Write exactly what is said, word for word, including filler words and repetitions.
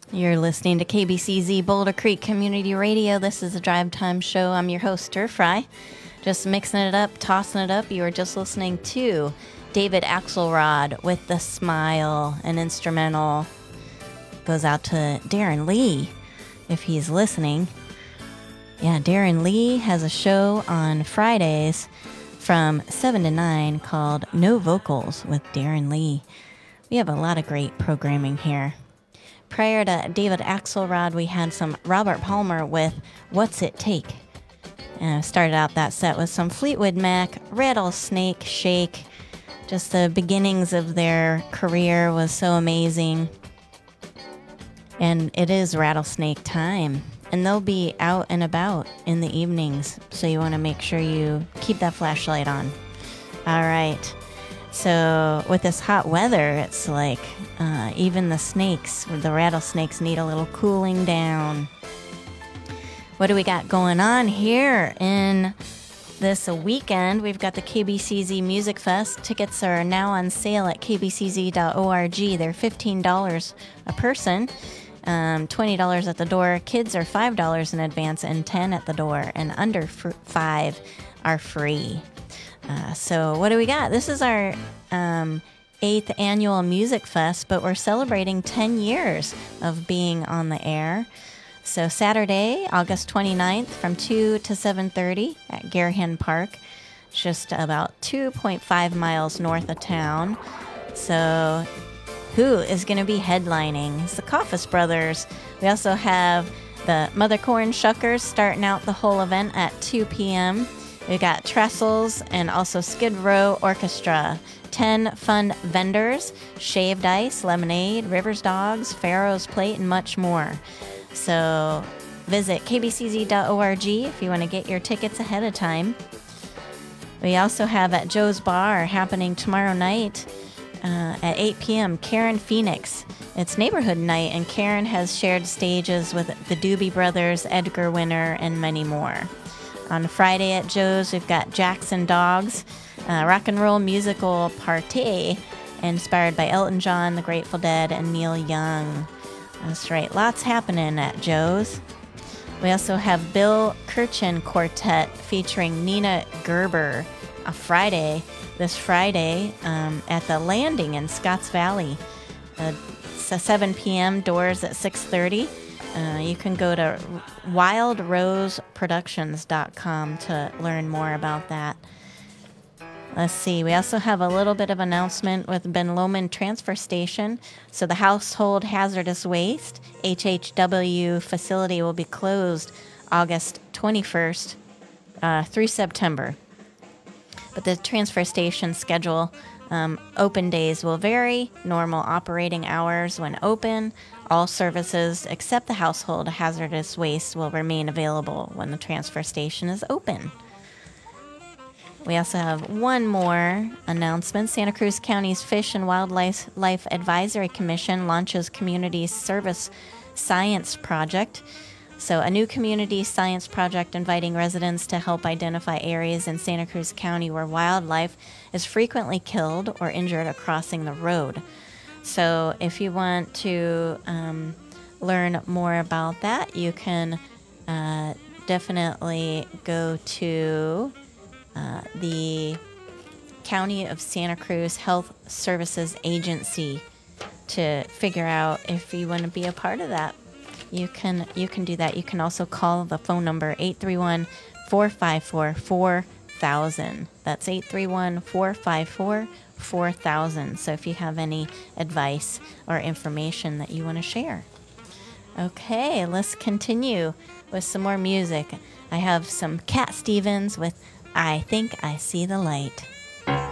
You're listening to K B C Z Boulder Creek Community Radio. This is a Drive Time Show. I'm your host, Stir Fry. Just mixing it up, tossing it up. You were just listening to David Axelrod with The Smile. An instrumental goes out to Darren Lee, if he's listening. Yeah, Darren Lee has a show on Fridays from seven to nine called No Vocals with Darren Lee. We have a lot of great programming here. Prior to David Axelrod, we had some Robert Palmer with What's It Take? And I started out that set with some Fleetwood Mac, Rattlesnake Shake. Just the beginnings of their career was so amazing. And it is Rattlesnake time. And they'll be out and about in the evenings, so you want to make sure you keep that flashlight on. All right. So with this hot weather, it's like uh, even the snakes, the rattlesnakes, need a little cooling down. What do we got going on here in this weekend? We've got the K B C Z Music Fest. Tickets are now on sale at k b c z dot org. They're fifteen dollars a person, um, twenty dollars at the door. Kids are five dollars in advance and ten dollars at the door, and under f- five are free. Uh, so what do we got? This is our um, eighth annual Music Fest, but we're celebrating ten years of being on the air. So Saturday, August twenty-ninth, from two to seven thirty at Garahan Park, just about two point five miles north of town. So who is going to be headlining? It's the Coffis Brothers. We also have the Mother Corn Shuckers starting out the whole event at two p.m. We got Trestles and also Skid Row Orchestra. ten fun vendors, shaved ice, lemonade, Rivers Dogs, Pharaoh's Plate, and much more. So visit k b c z dot org if you want to get your tickets ahead of time. We also have at Joe's Bar happening tomorrow night uh, at eight p.m. Karen Phoenix. It's neighborhood night, and Karen has shared stages with the Doobie Brothers, Edgar Winter, and many more. On Friday at Joe's, we've got Jackson Dogs, uh, rock and roll musical party inspired by Elton John, the Grateful Dead, and Neil Young. That's right, lots happening at Joe's. We also have Bill Kirchen Quartet featuring Nina Gerber, a Friday, this Friday um, at the Landing in Scotts Valley. Uh, it's seven p.m., doors at six thirty. Uh, you can go to wild rose productions dot com to learn more about that. Let's see. We also have a little bit of announcement with Ben Lomond Transfer Station. So the Household Hazardous Waste H H W facility will be closed August twenty-first uh, through September. But the transfer station schedule, um, open days will vary. Normal operating hours when open. All services except the household hazardous waste will remain available when the transfer station is open. We also have one more announcement. Santa Cruz County's Fish and Wildlife Life Advisory Commission launches Community Service Science Project. So a new community science project inviting residents to help identify areas in Santa Cruz County where wildlife is frequently killed or injured at crossing the road. So if you want to um, learn more about that, you can uh, definitely go to uh, the County of Santa Cruz Health Services Agency to figure out if you want to be a part of that. You can you can do that. You can also call the phone number eight three one, four five four, four thousand. That's eight three one, four five four, four thousand. So if you have any advice or information that you want to share. Okay, let's continue with some more music. I have some Cat Stevens with I Think I See the Light.